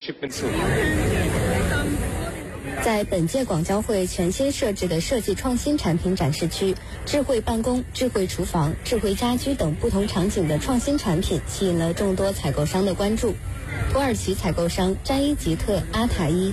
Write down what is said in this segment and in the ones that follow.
shipment soon. 在本届广交会全新设置的设计创新产品展示区，智慧办公、智慧厨房、智慧家居等不同场景的创新产品吸引了众多采购商的关注。土耳其采购商詹伊吉特阿塔伊。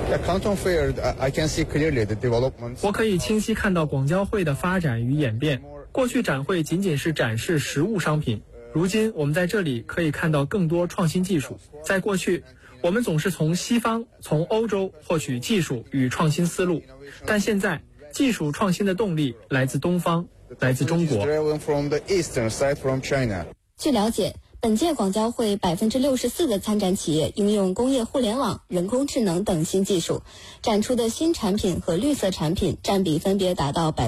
我可以清晰看到广交会的发展与演变。过去展会仅仅是展示实物商品，如今我们在这里可以看到更多创新技术。在过去，我们总是从西方、从欧洲获取技术与创新思路，但现在技术创新的动力来自东方，来自中国。 据了解，本届广交会64%的参展企业应用工业互联网、人工智能等新技术，展出的新产品和绿色产品占比分别达到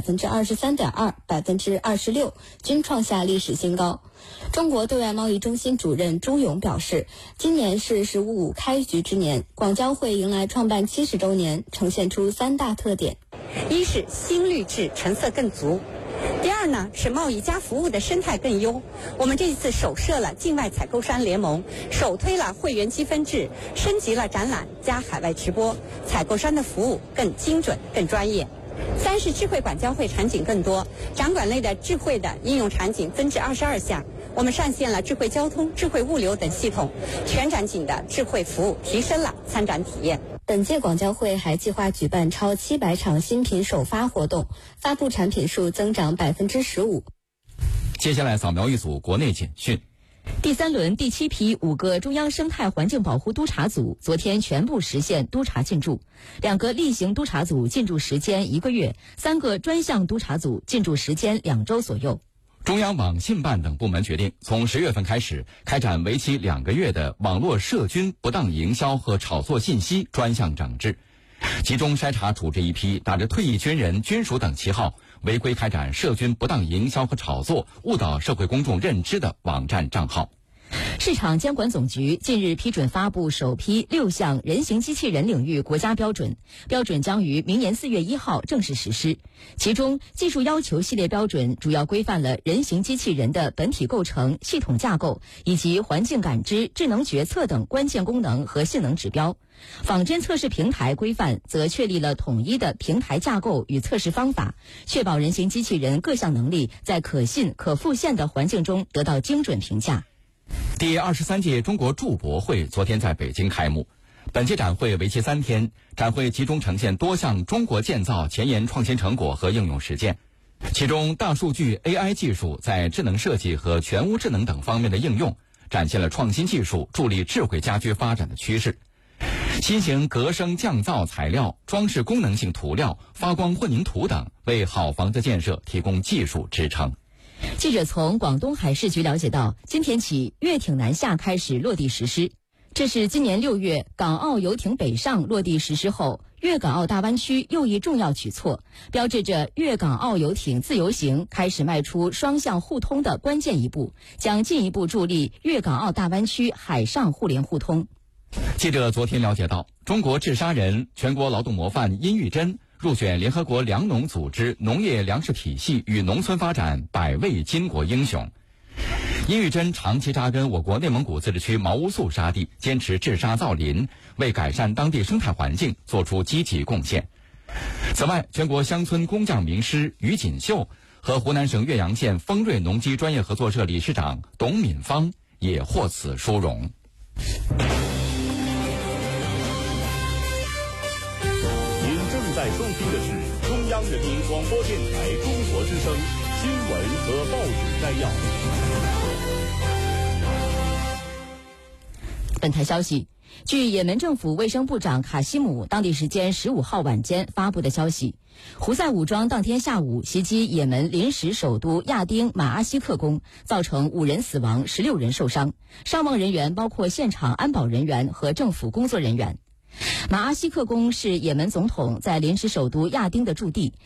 23.2%、26%，均创下历史新高。中国对外贸易中心主任朱勇表示，今年是“十五五”开局之年，广交会迎来创办70周年，呈现出3大特点： 一是新绿质成色更足，第二呢是贸易加服务的生态更优。我们这一次首设了境外采购商联盟，首推了会员积分制，升级了展览加海外直播，采购商的服务更精准更专业。三是智慧广交会场景更多，展馆内的智慧的应用场景增至22项。我们上线了智慧交通、智慧物流等系统，全展景的智慧服务提升了参展体验。 本届广交会还计划举办超700场新品首发活动，发布产品数增长15%。 接下来扫描一组国内简讯。 第3轮第7批5个中央生态环境保护督察组昨天全部实现督查进驻，2个例行督察组进驻时间1个月，3个专项督察组进驻时间2周左右。 中央网信办等部门决定，从10月份开始开展为期2个月的网络涉军不当营销和炒作信息专项整治，集中筛查处置一批打着退役军人、军属等旗号违规开展涉军不当营销和炒作、误导社会公众认知的网站账号。 市场监管总局近日批准发布首批6项人形机器人领域国家标准，标准将于明年4月1号正式实施。其中，技术要求系列标准主要规范了人形机器人的本体构成、系统架构以及环境感知、智能决策等关键功能和性能指标。仿真测试平台规范则确立了统一的平台架构与测试方法，确保人形机器人各项能力在可信、可复现的环境中得到精准评价。 第23届中国筑博会昨天在北京开幕。本届展会为期3天，展会集中呈现多项中国建造前沿创新成果和应用实践。其中，大数据 AI 技术在智能设计和全屋智能等方面的应用，展现了创新技术助力智慧家居发展的趋势。新型隔声降噪材料、装饰功能性涂料、发光混凝土等，为好房子建设提供技术支撑。 记者从广东海事局了解到，今天起粤艇南下开始落地实施。这是今年6月港澳游艇北上落地实施后，粤港澳大湾区又一重要举措，标志着粤港澳游艇自由行开始迈出双向互通的关键一步，将进一步助力粤港澳大湾区海上互联互通。 记者昨天了解到，中国治沙人、全国劳动模范殷玉珍入选联合国粮农组织农业粮食体系与农村发展100位巾帼英雄。殷玉珍长期扎根我国内蒙古自治区毛乌素沙地，坚持治沙造林，为改善当地生态环境做出积极贡献。此外，全国乡村工匠名师于锦绣和湖南省岳阳县丰瑞农机专业合作社理事长董敏芳也获此殊荣。 正在收听的是中央人民广播电台中国之声新闻和报纸摘要。 本台消息，据也门政府卫生部长卡西姆当地时间15号晚间发布的消息，胡塞武装当天下午袭击也门临时首都亚丁马阿西克宫，造成5人死亡，16人受伤，伤亡人员包括现场安保人员和政府工作人员。马阿西克宫是也门总统在临时首都亚丁的驻地，